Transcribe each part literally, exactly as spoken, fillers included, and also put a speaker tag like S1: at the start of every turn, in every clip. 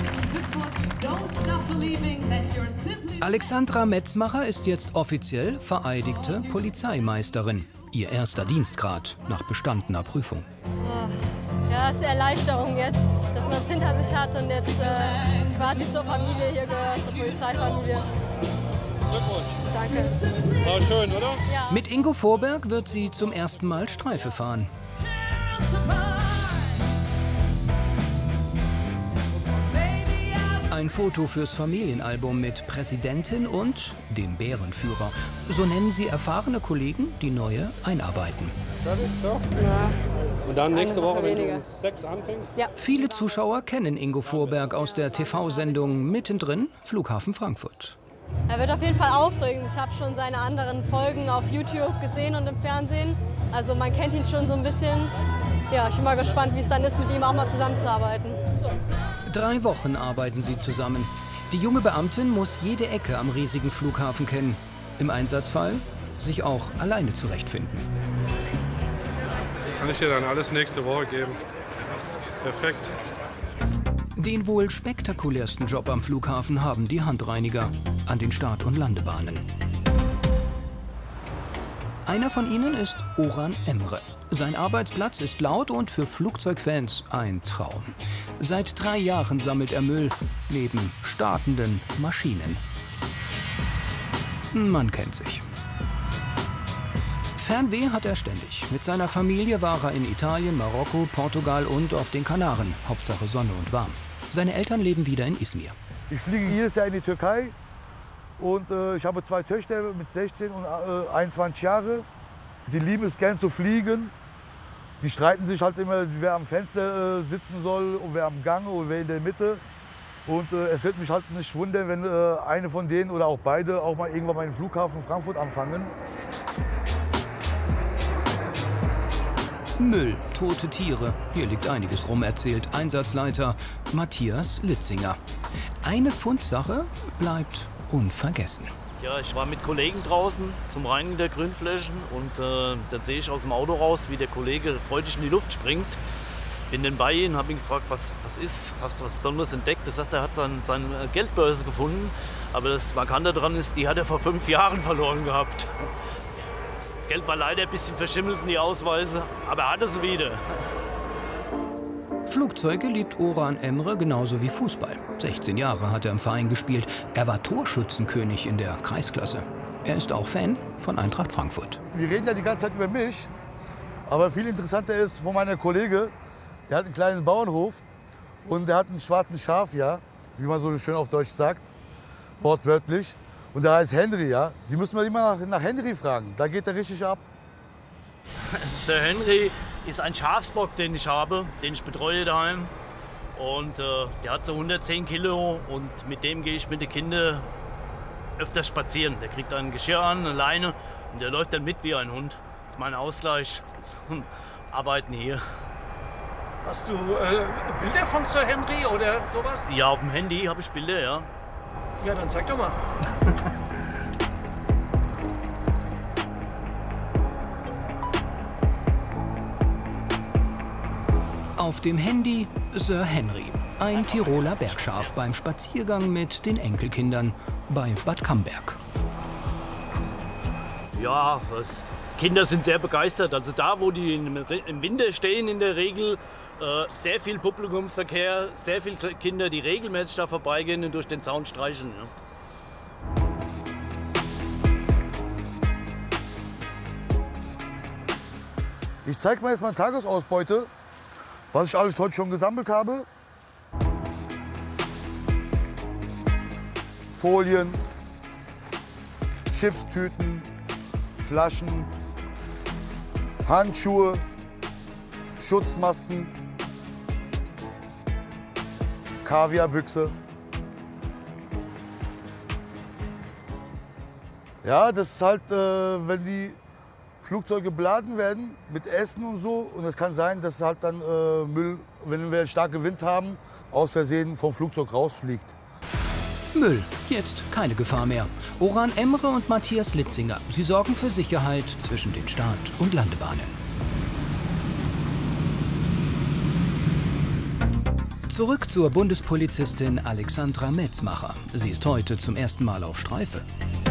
S1: Alexandra Metzmacher ist jetzt offiziell vereidigte Polizeimeisterin. Ihr erster Dienstgrad nach bestandener Prüfung.
S2: Ja, es ist eine Erleichterung jetzt, dass man es hinter sich hat und jetzt äh, quasi zur Familie hier gehört, zur Polizeifamilie.
S3: Glückwunsch.
S2: Danke.
S3: War schön, oder?
S2: Ja.
S1: Mit Ingo Vorberg wird sie zum ersten Mal Streife fahren. Ein Foto fürs Familienalbum mit Präsidentin und dem Bärenführer. So nennen sie erfahrene Kollegen, die neue einarbeiten.
S3: Ja. Und dann nächste Woche, wenn du um sechs anfängst?
S2: Ja.
S1: Viele Zuschauer kennen Ingo Vorberg aus der T V-Sendung Mittendrin, Flughafen Frankfurt.
S2: Er wird auf jeden Fall aufregend. Ich habe schon seine anderen Folgen auf YouTube gesehen und im Fernsehen. Also man kennt ihn schon so ein bisschen. Ja, ich bin mal gespannt, wie es dann ist, mit ihm auch mal zusammenzuarbeiten.
S1: Drei Wochen arbeiten sie zusammen. Die junge Beamtin muss jede Ecke am riesigen Flughafen kennen. Im Einsatzfall sich auch alleine zurechtfinden.
S3: Kann ich dir dann alles nächste Woche geben. Perfekt.
S1: Den wohl spektakulärsten Job am Flughafen haben die Handreiniger an den Start- und Landebahnen. Einer von ihnen ist Orhan Emre. Sein Arbeitsplatz ist laut und für Flugzeugfans ein Traum. Seit drei Jahren sammelt er Müll neben startenden Maschinen. Man kennt sich. Fernweh hat er ständig. Mit seiner Familie war er in Italien, Marokko, Portugal und auf den Kanaren. Hauptsache Sonne und warm. Seine Eltern leben wieder in Izmir.
S4: Ich fliege jedes Jahr in die Türkei und äh, ich habe zwei Töchter mit sechzehn und äh, einundzwanzig Jahre. Die lieben es gern zu fliegen. Die streiten sich halt immer, wer am Fenster äh, sitzen soll und wer am Gang und wer in der Mitte. Und äh, es wird mich halt nicht wundern, wenn äh, eine von denen oder auch beide auch mal irgendwann mal im Flughafen Frankfurt anfangen.
S1: Müll, tote Tiere. Hier liegt einiges rum, erzählt Einsatzleiter Matthias Litzinger. Eine Fundsache bleibt unvergessen.
S5: Ja, ich war mit Kollegen draußen zum Reinigen der Grünflächen und äh, dann sehe ich aus dem Auto raus, wie der Kollege freudig in die Luft springt. Bin dann bei ihm, habe ihn gefragt, was, was ist, hast du was Besonderes entdeckt? Er sagt, er hat sein, seine Geldbörse gefunden, aber das Markante daran ist, die hat er vor fünf Jahren verloren gehabt. Das Geld war leider ein bisschen verschimmelt in die Ausweise, aber er hatte sie wieder.
S1: Flugzeuge liebt Orhan Emre genauso wie Fußball. sechzehn Jahre hat er im Verein gespielt. Er war Torschützenkönig in der Kreisklasse. Er ist auch Fan von Eintracht Frankfurt.
S4: Wir reden ja die ganze Zeit über mich, aber viel interessanter ist von meiner Kollege, der hat einen kleinen Bauernhof und der hat einen schwarzen Schaf, ja, wie man so schön auf Deutsch sagt, wortwörtlich. Und der heißt Henry, ja. Sie müssen mal immer nach, nach Henry fragen, da geht er richtig ab.
S5: Sir Henry ist ein Schafsbock, den ich habe, den ich betreue daheim. Und äh, der hat so hundertzehn Kilo und mit dem gehe ich mit den Kindern öfter spazieren. Der kriegt ein Geschirr an, eine Leine und der läuft dann mit wie ein Hund. Das ist mein Ausgleich zum Arbeiten hier.
S6: Hast du äh, Bilder von Sir Henry oder sowas?
S5: Ja, auf dem Handy habe ich Bilder, ja.
S6: Ja, dann zeig doch mal.
S1: Auf dem Handy Sir Henry, ein Tiroler Bergschaf beim Spaziergang mit den Enkelkindern bei Bad Camberg.
S5: Ja, die Kinder sind sehr begeistert. Also da, wo die im Winter stehen in der Regel, äh, sehr viel Publikumsverkehr, sehr viele Kinder, die regelmäßig da vorbeigehen und durch den Zaun streicheln. Ja.
S4: Ich zeige mal jetzt meine Tagesausbeute, was ich alles heute schon gesammelt habe. Folien, Chipstüten, Flaschen, Handschuhe, Schutzmasken, Kaviarbüchse. Ja, das ist halt, äh, wenn die Flugzeuge beladen werden mit Essen und so. Und es kann sein, dass halt dann äh, Müll, wenn wir starke Wind haben, aus Versehen vom Flugzeug rausfliegt.
S1: Müll, jetzt keine Gefahr mehr. Orhan Emre und Matthias Litzinger, sie sorgen für Sicherheit zwischen den Start- und Landebahnen. Zurück zur Bundespolizistin Alexandra Metzmacher. Sie ist heute zum ersten Mal auf Streife.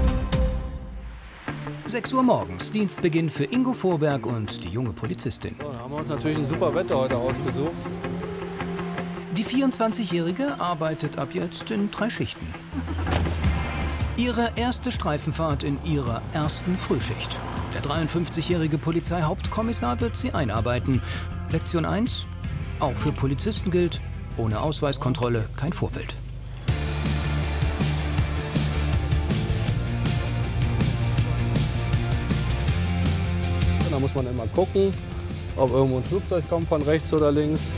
S1: sechs Uhr morgens, Dienstbeginn für Ingo Vorberg und die junge Polizistin.
S3: So, da haben wir uns natürlich ein super Wetter heute ausgesucht.
S1: Die vierundzwanzigjährige arbeitet ab jetzt in drei Schichten. Ihre erste Streifenfahrt in ihrer ersten Frühschicht. Der dreiundfünfzigjährige Polizeihauptkommissar wird sie einarbeiten. Lektion eins: Auch für Polizisten gilt, ohne Ausweiskontrolle kein Vorfeld.
S3: Da muss man immer gucken, ob irgendwo ein Flugzeug kommt von rechts oder links.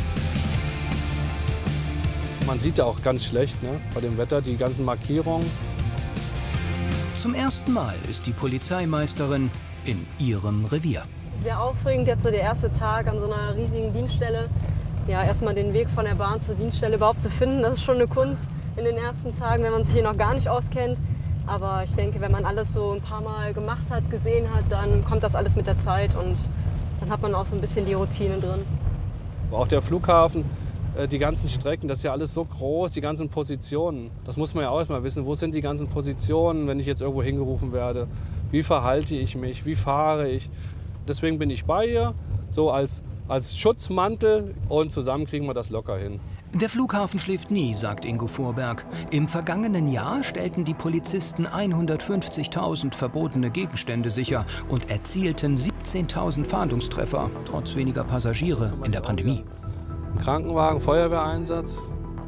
S3: Man sieht ja auch ganz schlecht, ne, bei dem Wetter die ganzen Markierungen.
S1: Zum ersten Mal ist die Polizeimeisterin in ihrem Revier.
S2: Sehr aufregend, jetzt so der erste Tag an so einer riesigen Dienststelle. Ja, erstmal den Weg von der Bahn zur Dienststelle überhaupt zu finden, das ist schon eine Kunst in den ersten Tagen, wenn man sich hier noch gar nicht auskennt. Aber ich denke, wenn man alles so ein paar Mal gemacht hat, gesehen hat, dann kommt das alles mit der Zeit und dann hat man auch so ein bisschen die Routine drin.
S3: Auch der Flughafen, die ganzen Strecken, das ist ja alles so groß, die ganzen Positionen. Das muss man ja auch erstmal wissen, wo sind die ganzen Positionen, wenn ich jetzt irgendwo hingerufen werde. Wie verhalte ich mich, wie fahre ich. Deswegen bin ich bei ihr, so als, als Schutzmantel, und zusammen kriegen wir das locker hin.
S1: Der Flughafen schläft nie, sagt Ingo Vorberg. Im vergangenen Jahr stellten die Polizisten hundertfünfzigtausend verbotene Gegenstände sicher und erzielten siebzehntausend Fahndungstreffer, trotz weniger Passagiere in der Pandemie.
S3: Ein Krankenwagen, Feuerwehreinsatz.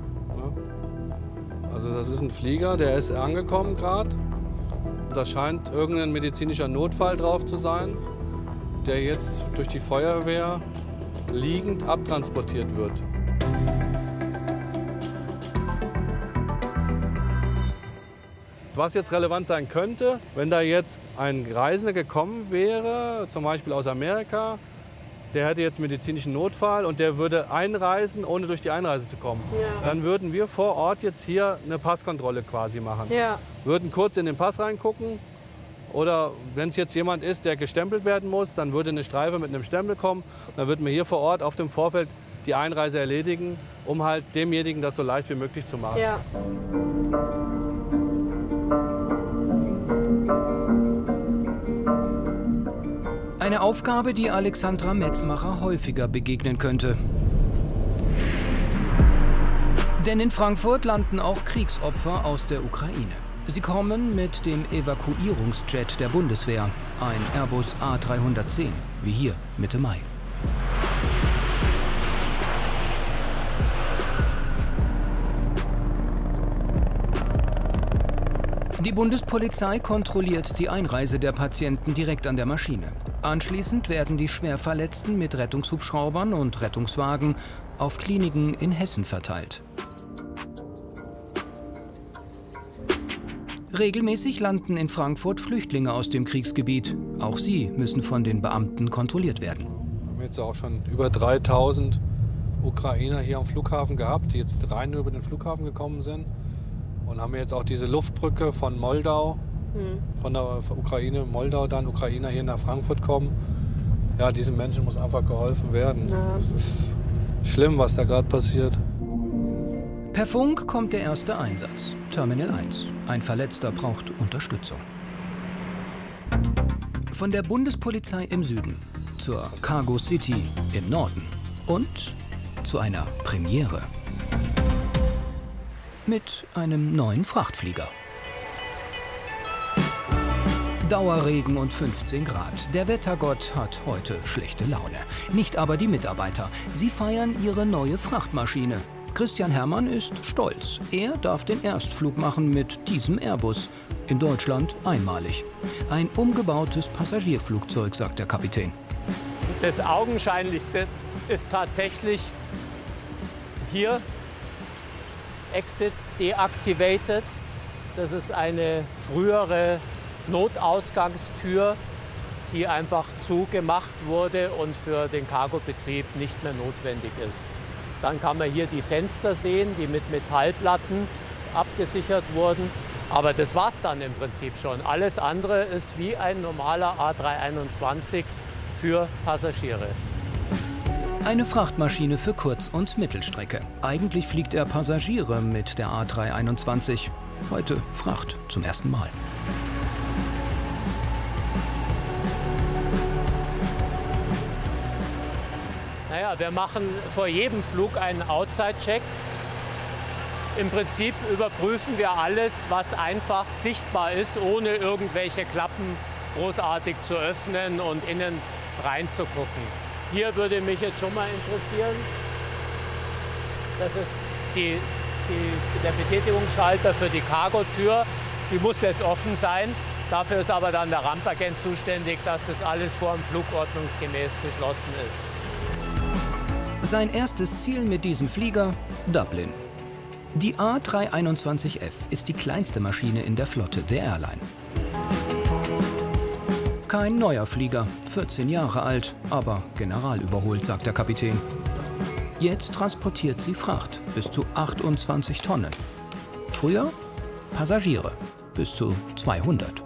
S3: Ja. Also das ist ein Flieger, der ist angekommen gerade. Da scheint irgendein medizinischer Notfall drauf zu sein, der jetzt durch die Feuerwehr liegend abtransportiert wird. Was jetzt relevant sein könnte, wenn da jetzt ein Reisender gekommen wäre, zum Beispiel aus Amerika, der hätte jetzt medizinischen Notfall und der würde einreisen, ohne durch die Einreise zu kommen. Ja. Dann würden wir vor Ort jetzt hier eine Passkontrolle quasi machen. Ja. Würden kurz in den Pass reingucken. Oder wenn es jetzt jemand ist, der gestempelt werden muss, dann würde eine Streife mit einem Stempel kommen. Dann würden wir hier vor Ort auf dem Vorfeld die Einreise erledigen, um halt demjenigen das so leicht wie möglich zu machen. Ja.
S1: Eine Aufgabe, die Alexandra Metzmacher häufiger begegnen könnte. Denn in Frankfurt landen auch Kriegsopfer aus der Ukraine. Sie kommen mit dem Evakuierungsjet der Bundeswehr, ein Airbus A dreihundertzehn, wie hier Mitte Mai. Die Bundespolizei kontrolliert die Einreise der Patienten direkt an der Maschine. Anschließend werden die Schwerverletzten mit Rettungshubschraubern und Rettungswagen auf Kliniken in Hessen verteilt. Regelmäßig landen in Frankfurt Flüchtlinge aus dem Kriegsgebiet. Auch sie müssen von den Beamten kontrolliert werden.
S3: Wir haben jetzt auch schon über dreitausend Ukrainer hier am Flughafen gehabt, die jetzt rein über den Flughafen gekommen sind. Und haben jetzt auch diese Luftbrücke von Moldau, mhm. von der Ukraine, Moldau, dann Ukrainer hier nach Frankfurt kommen. Ja, diesen Menschen muss einfach geholfen werden. Ja. Das ist schlimm, was da gerade passiert.
S1: Per Funk kommt der erste Einsatz. Terminal eins. Ein Verletzter braucht Unterstützung. Von der Bundespolizei im Süden zur Cargo City im Norden und zu einer Premiere. Mit einem neuen Frachtflieger. Dauerregen und fünfzehn Grad. Der Wettergott hat heute schlechte Laune. Nicht aber die Mitarbeiter. Sie feiern ihre neue Frachtmaschine. Christian Herrmann ist stolz. Er darf den Erstflug machen mit diesem Airbus. In Deutschland einmalig. Ein umgebautes Passagierflugzeug, sagt der Kapitän.
S7: Das Augenscheinlichste ist tatsächlich hier Exit deactivated. Das ist eine frühere Notausgangstür, die einfach zugemacht wurde und für den Cargobetrieb nicht mehr notwendig ist. Dann kann man hier die Fenster sehen, die mit Metallplatten abgesichert wurden. Aber das war es dann im Prinzip schon. Alles andere ist wie ein normaler A drei einundzwanzig für Passagiere.
S1: Eine Frachtmaschine für Kurz- und Mittelstrecke. Eigentlich fliegt er Passagiere mit der A drei einundzwanzig. Heute Fracht zum ersten Mal.
S7: Naja, wir machen vor jedem Flug einen Outside-Check. Im Prinzip überprüfen wir alles, was einfach sichtbar ist, ohne irgendwelche Klappen großartig zu öffnen und innen reinzugucken. Hier würde mich jetzt schon mal interessieren, das ist die, die, der Betätigungsschalter für die Cargotür. Die muss jetzt offen sein. Dafür ist aber dann der Rampagent zuständig, dass das alles vor dem Flug ordnungsgemäß geschlossen ist.
S1: Sein erstes Ziel mit diesem Flieger: Dublin. Die A drei einundzwanzig F ist die kleinste Maschine in der Flotte der Airline. Kein neuer Flieger, vierzehn Jahre alt, aber generalüberholt, sagt der Kapitän. Jetzt transportiert sie Fracht, bis zu achtundzwanzig Tonnen. Früher Passagiere, bis zu zweihundert.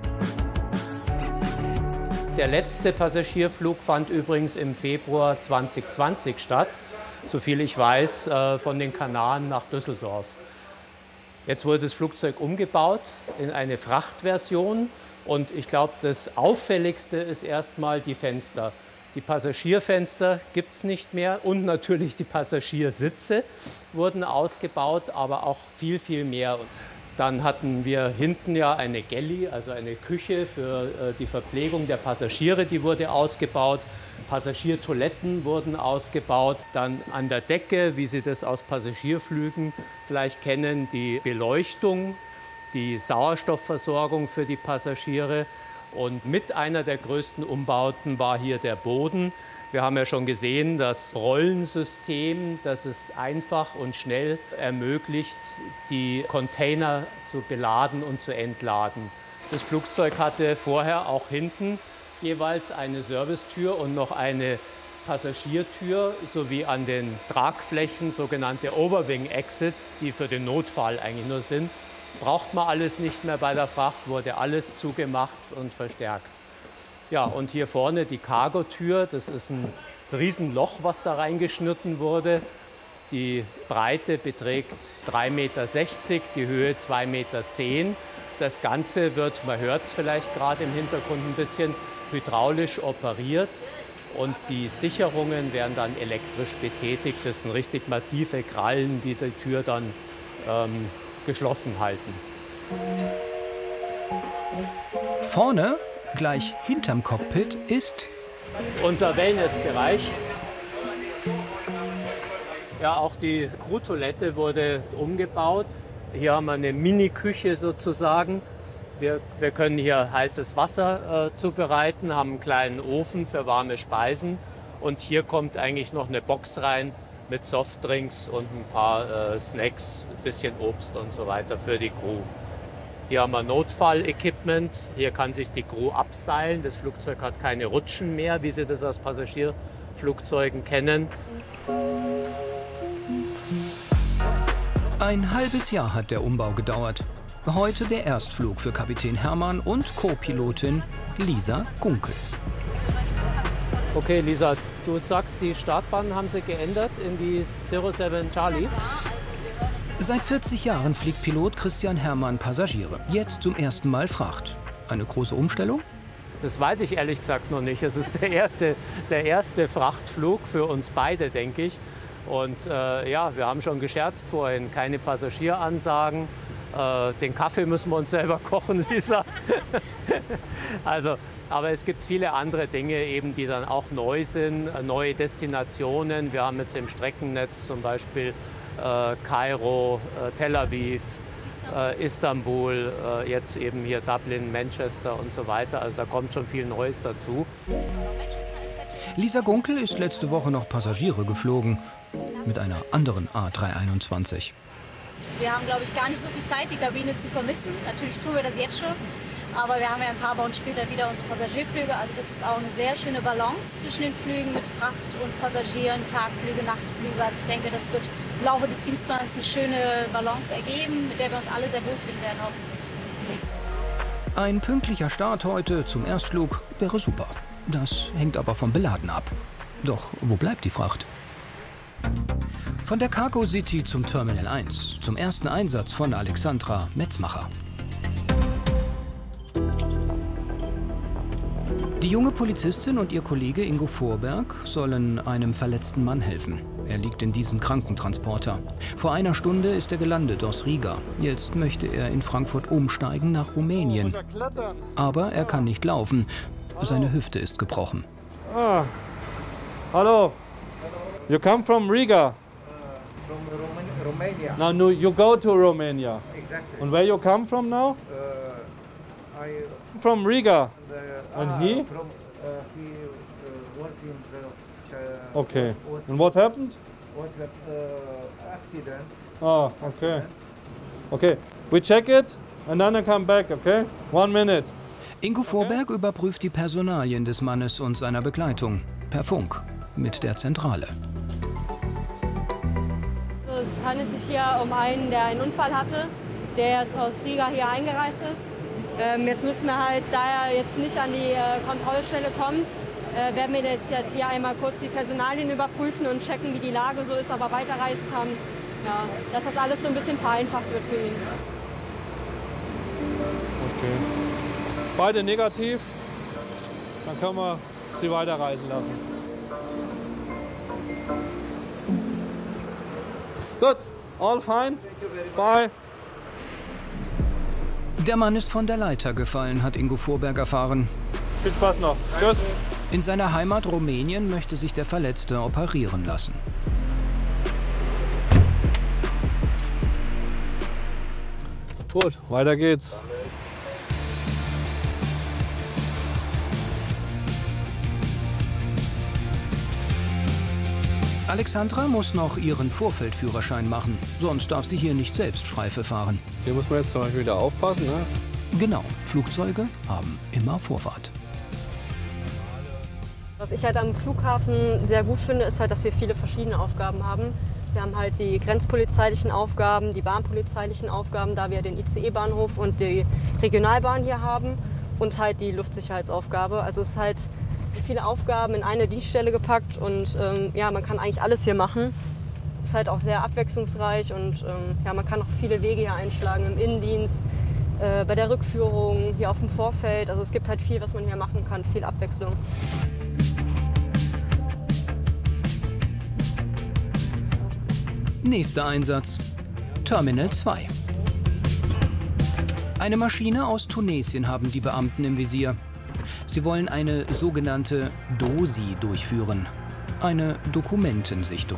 S7: Der letzte Passagierflug fand übrigens im Februar zweitausendzwanzig statt, soviel ich weiß, von den Kanaren nach Düsseldorf. Jetzt wurde das Flugzeug umgebaut in eine Frachtversion. Und ich glaube, das Auffälligste ist erstmal die Fenster. Die Passagierfenster gibt es nicht mehr und natürlich die Passagiersitze wurden ausgebaut, aber auch viel, viel mehr. Dann hatten wir hinten ja eine Galley, also eine Küche für äh, die Verpflegung der Passagiere, die wurde ausgebaut. Passagiertoiletten wurden ausgebaut. Dann an der Decke, wie Sie das aus Passagierflügen vielleicht kennen, die Beleuchtung, die Sauerstoffversorgung für die Passagiere. Und mit einer der größten Umbauten war hier der Boden. Wir haben ja schon gesehen, das Rollensystem, das es einfach und schnell ermöglicht, die Container zu beladen und zu entladen. Das Flugzeug hatte vorher auch hinten jeweils eine Servicetür und noch eine Passagiertür sowie an den Tragflächen sogenannte Overwing Exits, die für den Notfall eigentlich nur sind. Braucht man alles nicht mehr bei der Fracht, wurde alles zugemacht und verstärkt. Ja, und hier vorne die Cargotür, das ist ein Riesenloch, was da reingeschnitten wurde. Die Breite beträgt drei Meter sechzig, die Höhe zwei Meter zehn. Das Ganze wird, man hört es vielleicht gerade im Hintergrund ein bisschen, hydraulisch operiert. Und die Sicherungen werden dann elektrisch betätigt. Das sind richtig massive Krallen, die die Tür dann ähm, geschlossen halten.
S1: Vorne, gleich hinterm Cockpit, ist
S7: unser Wellnessbereich. Ja, auch die Crewtoilette wurde umgebaut. Hier haben wir eine Mini-Küche sozusagen. Wir, wir können hier heißes Wasser äh, zubereiten, haben einen kleinen Ofen für warme Speisen. Und hier kommt eigentlich noch eine Box rein mit Softdrinks und ein paar äh, Snacks, ein bisschen Obst und so weiter für die Crew. Hier haben wir Notfall-Equipment. Hier kann sich die Crew abseilen. Das Flugzeug hat keine Rutschen mehr, wie Sie das aus Passagierflugzeugen kennen.
S1: Ein halbes Jahr hat der Umbau gedauert. Heute der Erstflug für Kapitän Hermann und Co-Pilotin Lisa Gunkel.
S7: Okay, Lisa, du sagst, die Startbahn haben Sie geändert in die Zero Seven Charlie.
S1: Seit vierzig Jahren fliegt Pilot Christian Hermann Passagiere. Jetzt zum ersten Mal Fracht. Eine große Umstellung?
S7: Das weiß ich ehrlich gesagt noch nicht. Es ist der erste, der erste Frachtflug für uns beide, denke ich. Und äh, ja, wir haben schon gescherzt vorhin, keine Passagieransagen. Äh, den Kaffee müssen wir uns selber kochen, Lisa. Also, aber es gibt viele andere Dinge, eben, die dann auch neu sind, neue Destinationen. Wir haben jetzt im Streckennetz zum Beispiel äh, Kairo, äh, Tel Aviv, äh, Istanbul, äh, jetzt eben hier Dublin, Manchester und so weiter. Also da kommt schon viel Neues dazu.
S1: Lisa Gunkel ist letzte Woche noch Passagiere geflogen. Mit einer anderen A drei einundzwanzig.
S8: Wir haben, glaube ich, gar nicht so viel Zeit, die Kabine zu vermissen. Natürlich tun wir das jetzt schon. Aber wir haben ja ein paar Wochen später wieder unsere Passagierflüge. Also das ist auch eine sehr schöne Balance zwischen den Flügen mit Fracht und Passagieren, Tagflüge, Nachtflüge. Also ich denke, das wird im Laufe des Dienstplans eine schöne Balance ergeben, mit der wir uns alle sehr wohlfühlen werden, hoffentlich.
S1: Ein pünktlicher Start heute zum Erstflug wäre super. Das hängt aber vom Beladen ab. Doch wo bleibt die Fracht? Von der Cargo City zum Terminal eins, zum ersten Einsatz von Alexandra Metzmacher. Die junge Polizistin und ihr Kollege Ingo Vorberg sollen einem verletzten Mann helfen. Er liegt in diesem Krankentransporter. Vor einer Stunde ist er gelandet aus Riga. Jetzt möchte er in Frankfurt umsteigen nach Rumänien. Aber er kann nicht laufen. Seine Hüfte ist gebrochen.
S3: Ah. Hallo. You come from Riga?
S9: Uh, from Roman Romania.
S3: Now no, you go to Romania.
S9: Exactly.
S3: And where you come from now?
S9: Uh, I.
S3: From Riga.
S9: The,
S3: And
S9: ah,
S3: he?
S9: From uh, he uh, work in the. Uh,
S3: Okay.
S9: Was, was,
S3: And what happened?
S9: Was that uh, accident?
S3: Oh, okay. Okay. We check it and then I come back, okay? One minute.
S1: Ingo Vorberg überprüft die Personalien des Mannes und seiner Begleitung. Per Funk. Mit der Zentrale.
S2: Es handelt sich hier um einen, der einen Unfall hatte, der jetzt aus Riga hier eingereist ist. Ähm, jetzt müssen wir halt, da er jetzt nicht an die äh, Kontrollstelle kommt, äh, werden wir jetzt hier einmal kurz die Personalien überprüfen und checken, wie die Lage so ist, ob er weiterreisen kann. Ja, dass das alles so ein bisschen vereinfacht wird für ihn.
S3: Okay. Beide negativ. Dann können wir sie weiterreisen lassen. Gut, all fine. Bye.
S1: Der Mann ist von der Leiter gefallen, hat Ingo Vorberg erfahren.
S3: Viel Spaß noch. Tschüss.
S1: In seiner Heimat Rumänien möchte sich der Verletzte operieren lassen.
S3: Gut, weiter geht's.
S1: Alexandra muss noch ihren Vorfeldführerschein machen, sonst darf sie hier nicht selbst Streife fahren.
S3: Hier muss man jetzt zum Beispiel wieder aufpassen, ne?
S1: Genau, Flugzeuge haben immer Vorfahrt.
S2: Was ich halt am Flughafen sehr gut finde, ist halt, dass wir viele verschiedene Aufgaben haben. Wir haben halt die grenzpolizeilichen Aufgaben, die bahnpolizeilichen Aufgaben, da wir den I C E-Bahnhof und die Regionalbahn hier haben und halt die Luftsicherheitsaufgabe. Also es ist halt viele Aufgaben in eine Dienststelle gepackt und ähm, ja, man kann eigentlich alles hier machen. Ist halt auch sehr abwechslungsreich und ähm, ja, man kann auch viele Wege hier einschlagen im Innendienst, äh, bei der Rückführung, hier auf dem Vorfeld. Also es gibt halt viel, was man hier machen kann, viel Abwechslung.
S1: Nächster Einsatz: Terminal zwei. Eine Maschine aus Tunesien haben die Beamten im Visier. Sie wollen eine sogenannte Dosi durchführen, eine Dokumentensichtung.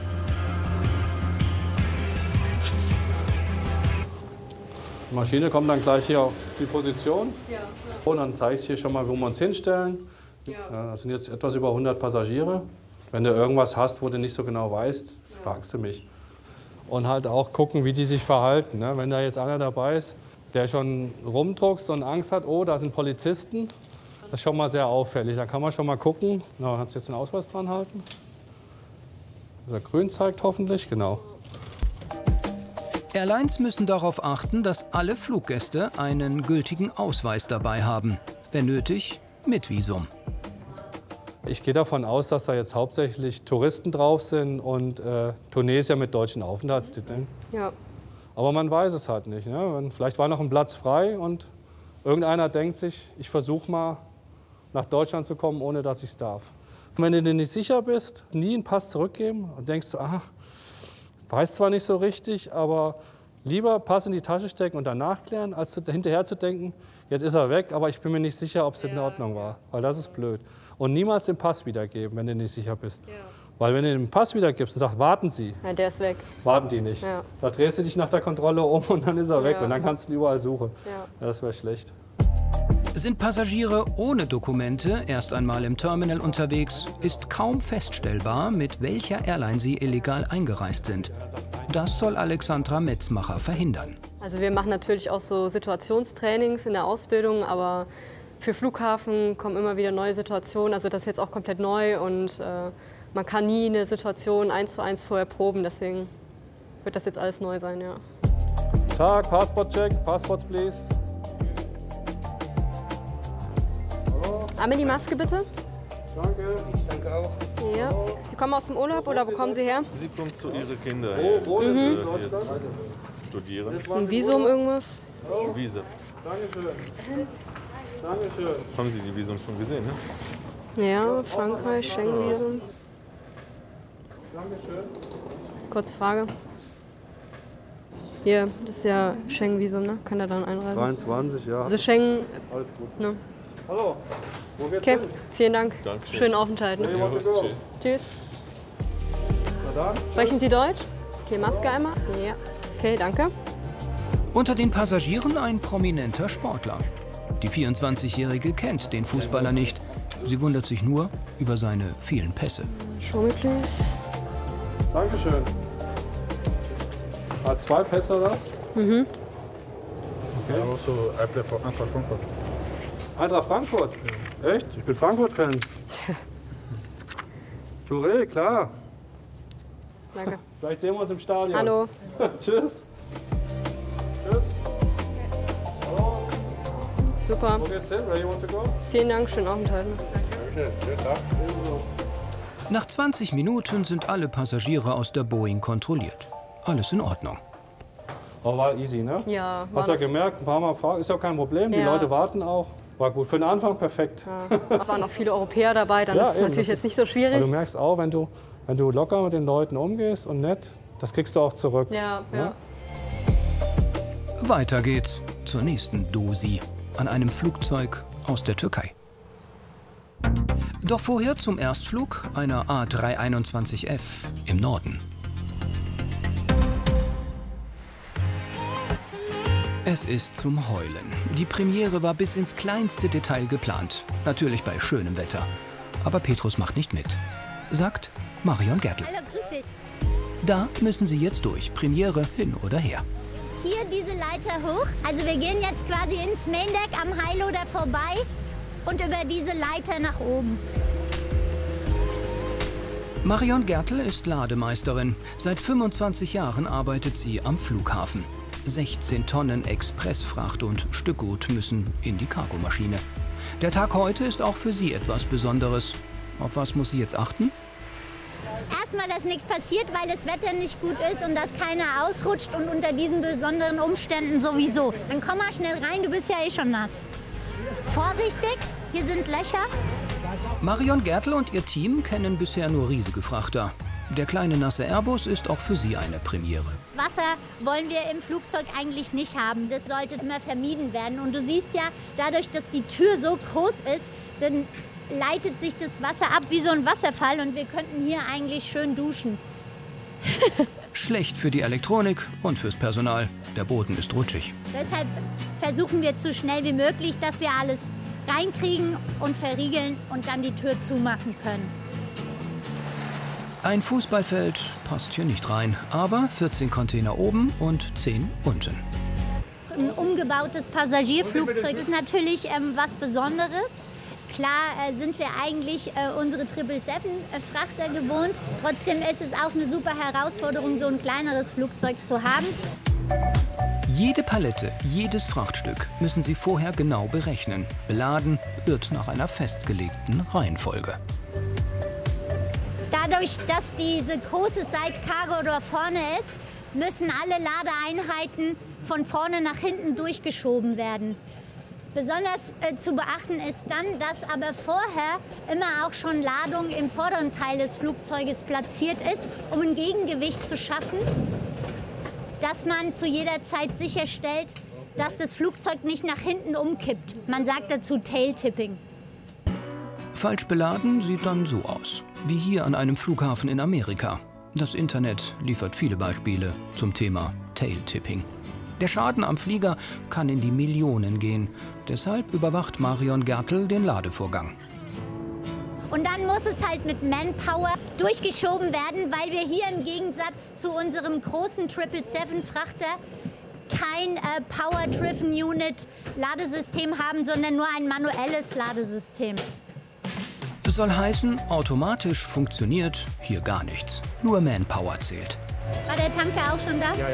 S3: Die Maschine kommt dann gleich hier auf die Position.
S2: Ja.
S3: Und dann zeige ich hier schon mal, wo wir uns hinstellen.
S2: Ja.
S3: Das sind jetzt etwas über hundert Passagiere. Wenn du irgendwas hast, wo du nicht so genau weißt, ja, fragst du mich. Und halt auch gucken, wie die sich verhalten. Ne? Wenn da jetzt einer dabei ist, der schon rumdruckst und Angst hat, oh, da sind Polizisten, das ist schon mal sehr auffällig. Da kann man schon mal gucken. Na, kannst du jetzt den Ausweis dran halten? Der grün zeigt hoffentlich, genau.
S1: Airlines müssen darauf achten, dass alle Fluggäste einen gültigen Ausweis dabei haben. Wenn nötig, mit Visum.
S3: Ich gehe davon aus, dass da jetzt hauptsächlich Touristen drauf sind und äh, Tunesier mit deutschen Aufenthaltstiteln.
S2: Ja.
S3: Aber man weiß es halt nicht. Ne? Vielleicht war noch ein Platz frei und irgendeiner denkt sich, ich versuche mal nach Deutschland zu kommen, ohne dass ich es darf. Und wenn du dir nicht sicher bist, nie einen Pass zurückgeben und denkst, ah, weiß zwar nicht so richtig, aber lieber Pass in die Tasche stecken und danach klären, als zu, hinterher zu denken, jetzt ist er weg, aber ich bin mir nicht sicher, ob es in Ordnung war, weil das ist blöd. Und niemals den Pass wiedergeben, wenn du nicht sicher bist. Ja. Weil wenn du den Pass wiedergibst und sagst, warten Sie,
S2: ja, der ist weg.
S3: Warten die nicht.
S2: Ja.
S3: Da drehst du dich nach der Kontrolle um und dann ist er weg
S2: Ja.
S3: und dann kannst du ihn überall suchen.
S2: Ja.
S3: Ja, das wäre schlecht.
S1: Sind Passagiere ohne Dokumente erst einmal im Terminal unterwegs, ist kaum feststellbar, mit welcher Airline sie illegal eingereist sind. Das soll Alexandra Metzmacher verhindern.
S2: Also wir machen natürlich auch so Situationstrainings in der Ausbildung, aber für Flughafen kommen immer wieder neue Situationen. Also das ist jetzt auch komplett neu und äh, man kann nie eine Situation eins zu eins vorher proben. Deswegen wird das jetzt alles neu sein, ja.
S3: Tag, Passportcheck, Passports please.
S2: Einmal die Maske bitte.
S3: Danke.
S6: Ich danke auch.
S2: Ja. Sie kommen aus dem Urlaub oder wo kommen Sie her?
S10: Sie kommt zu ihren Kindern her.
S3: Wo
S10: Mhm.
S3: in
S10: Jetzt
S3: Deutschland?
S10: studieren.
S2: Ein Visum, irgendwas?
S10: Visa.
S3: Dankeschön. Dankeschön.
S10: Haben Sie die Visum schon gesehen, ne?
S2: Ja, Frankreich, Schengen-Visum.
S3: Dankeschön.
S2: Kurze Frage. Hier, das ist ja Schengen-Visum, ne? Kann er dann einreisen?
S3: dreiundzwanzig, ja.
S2: Also Schengen.
S3: Alles gut.
S2: Ne?
S3: Hallo. Wo geht's
S2: Okay,
S3: hin?
S2: vielen Dank.
S10: Dankeschön.
S2: Schönen Aufenthalt. Ne?
S3: Ja,
S10: Tschüss.
S2: Tschüss.
S3: Na dann.
S2: Sprechen Sie Deutsch? Okay, Maske einmal? Ja. Okay, danke.
S1: Unter den Passagieren ein prominenter Sportler. Die vierundzwanzigjährige kennt den Fußballer nicht. Sie wundert sich nur über seine vielen Pässe.
S2: Show me please.
S3: Dankeschön. Hat zwei Pässe das?
S2: Mhm.
S3: Okay.
S10: Also, I play for Eintracht Frankfurt.
S3: Eintracht Frankfurt? Echt? Ich bin Frankfurt-Fan. Touré, klar.
S2: Danke.
S3: Vielleicht sehen wir uns im Stadion.
S2: Hallo.
S3: Tschüss. Tschüss. Hallo.
S2: Super.
S3: Wo geht's hin? Where you want to go?
S2: Vielen Dank, schönen Aufenthalt. Ne?
S3: Danke. Schönen Tag. Ebenso.
S1: Nach zwanzig Minuten sind alle Passagiere aus der Boeing kontrolliert. Alles in Ordnung.
S3: Aber war easy, ne?
S2: Ja.
S3: Hast ja
S2: noch-
S3: gemerkt, ein paar Mal fragen, ist ja kein Problem. Die
S2: Ja.
S3: Leute warten auch. War gut. Für den Anfang perfekt.
S2: Ja. Es waren noch viele Europäer dabei, dann ist es
S3: eben,
S2: natürlich
S3: das
S2: jetzt nicht so
S3: Aber
S2: schwierig.
S3: du merkst auch, wenn du, wenn du locker mit den Leuten umgehst und nett, das kriegst du auch zurück.
S2: Ja, ja.
S1: Weiter geht's zur nächsten Dosi an einem Flugzeug aus der Türkei. Doch vorher zum Erstflug einer A drei einundzwanzig F im Norden. Es ist zum Heulen. Die Premiere war bis ins kleinste Detail geplant. Natürlich bei schönem Wetter. Aber Petrus macht nicht mit. Sagt Marion Gärtl.
S11: Hallo, grüß dich.
S1: Da müssen sie jetzt durch. Premiere hin oder her.
S11: Hier diese Leiter hoch. Also wir gehen jetzt quasi ins Main Deck am Highloader vorbei und über diese Leiter nach oben.
S1: Marion Gärtl ist Lademeisterin. Seit fünfundzwanzig Jahren arbeitet sie am Flughafen. sechzehn Tonnen Expressfracht und Stückgut müssen in die Cargomaschine. Der Tag heute ist auch für sie etwas Besonderes. Auf was muss sie jetzt achten?
S11: Erstmal, dass nichts passiert, weil das Wetter nicht gut ist und dass keiner ausrutscht und unter diesen besonderen Umständen sowieso. Dann komm mal schnell rein, du bist ja eh schon nass. Vorsichtig, hier sind Löcher.
S1: Marion Gärtl und ihr Team kennen bisher nur riesige Frachter. Der kleine nasse Airbus ist auch für sie eine Premiere.
S11: Wasser wollen wir im Flugzeug eigentlich nicht haben. Das sollte immer vermieden werden. Und du siehst ja, dadurch, dass die Tür so groß ist, dann leitet sich das Wasser ab wie so ein Wasserfall und wir könnten hier eigentlich schön duschen.
S1: Schlecht für die Elektronik und fürs Personal. Der Boden ist rutschig.
S11: Deshalb versuchen wir so schnell wie möglich, dass wir alles reinkriegen und verriegeln und dann die Tür zumachen können.
S1: Ein Fußballfeld passt hier nicht rein, aber vierzehn Container oben und zehn unten.
S11: Ein umgebautes Passagierflugzeug ist natürlich ähm, was Besonderes. Klar äh, sind wir eigentlich äh, unsere sieben sieben sieben Frachter gewohnt. Trotzdem ist es auch eine super Herausforderung, so ein kleineres Flugzeug zu haben.
S1: Jede Palette, jedes Frachtstück müssen sie vorher genau berechnen. Beladen wird nach einer festgelegten Reihenfolge.
S11: Dadurch, dass diese große Side Cargo Door vorne ist, müssen alle Ladeeinheiten von vorne nach hinten durchgeschoben werden. Besonders äh, zu beachten ist dann, dass aber vorher immer auch schon Ladung im vorderen Teil des Flugzeuges platziert ist, um ein Gegengewicht zu schaffen, dass man zu jeder Zeit sicherstellt, dass das Flugzeug nicht nach hinten umkippt. Man sagt dazu Tail-Tipping.
S1: Falsch beladen sieht dann so aus, wie hier an einem Flughafen in Amerika. Das Internet liefert viele Beispiele zum Thema Tail-Tipping. Der Schaden am Flieger kann in die Millionen gehen. Deshalb überwacht Marion Gärtl den Ladevorgang.
S11: Und dann muss es halt mit Manpower durchgeschoben werden, weil wir hier im Gegensatz zu unserem großen sieben sieben sieben Frachter kein äh, Power-Driven Unit Ladesystem haben, sondern nur ein manuelles Ladesystem.
S1: Das soll heißen, automatisch funktioniert hier gar nichts. Nur Manpower zählt.
S11: War der Tanker auch schon da?